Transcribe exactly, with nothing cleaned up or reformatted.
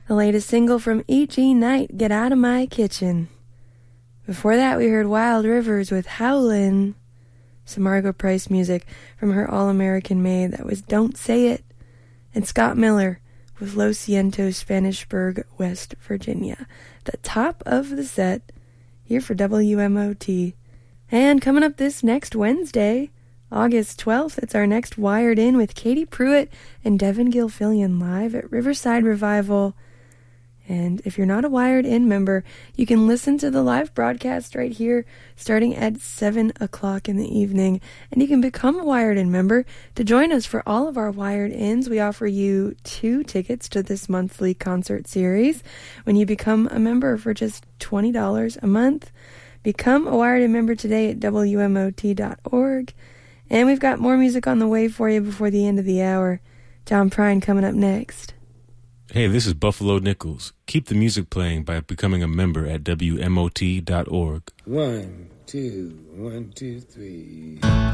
The latest single from E G Knight, Get Out of My Kitchen. Before that, we heard Wild Rivers with Howlin'. Some Margo Price music from her All-American Made, that was Don't Say It. And Scott Miller with Lo Siento, Spanishburg, West Virginia. The top of the set here for W M O T. And coming up this next Wednesday, August twelfth, it's our next Wired In with Katie Pruitt and Devin Gilfillian live at Riverside Revival. And if you're not a Wired In member, you can listen to the live broadcast right here starting at seven o'clock in the evening. And you can become a Wired In member to join us for all of our Wired Ins. We offer you two tickets to this monthly concert series when you become a member for just twenty dollars a month. Become a Wired In member today at W M O T dot org. And we've got more music on the way for you before the end of the hour. John Prine coming up next. Hey, this is Buffalo Nichols. Keep the music playing by becoming a member at W M O T dot org. One, two, one, two, three.